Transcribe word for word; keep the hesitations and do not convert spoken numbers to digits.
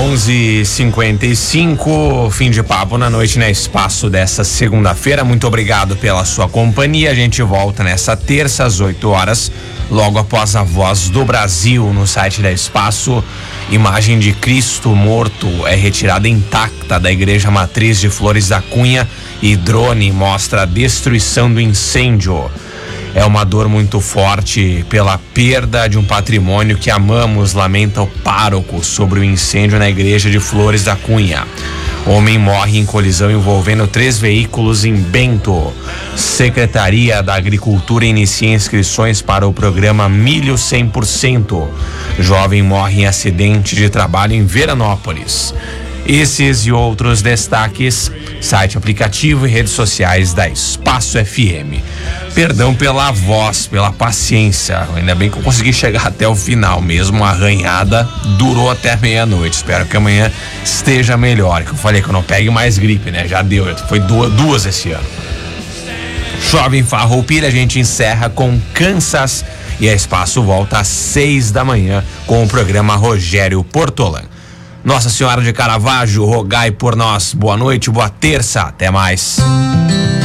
onze e cinquenta e cinco, fim de papo na noite, né? Espaço dessa segunda-feira. Muito obrigado pela sua companhia. A gente volta nessa terça às oito horas, logo após a Voz do Brasil. No site da Espaço, imagem de Cristo morto é retirada intacta da Igreja Matriz de Flores da Cunha e drone mostra a destruição do incêndio. É uma dor muito forte pela perda de um patrimônio que amamos, lamenta o pároco sobre o incêndio na igreja de Flores da Cunha. Homem morre em colisão envolvendo três veículos em Bento. Secretaria da Agricultura inicia inscrições para o programa Milho cem por cento. Jovem morre em acidente de trabalho em Veranópolis. Esses e outros destaques, site, aplicativo e redes sociais da Espaço F M. Perdão pela voz, pela paciência, ainda bem que eu consegui chegar até o final, mesmo a arranhada durou até meia-noite. Espero que amanhã esteja melhor, que eu falei que eu não pegue mais gripe, né? Já deu, foi duas, duas esse ano. Chove em Farroupilha, a gente encerra com Kansas e a Espaço volta às seis da manhã com o programa Rogério Portolan. Nossa Senhora de Caravaggio, rogai por nós. Boa noite, boa terça, até mais.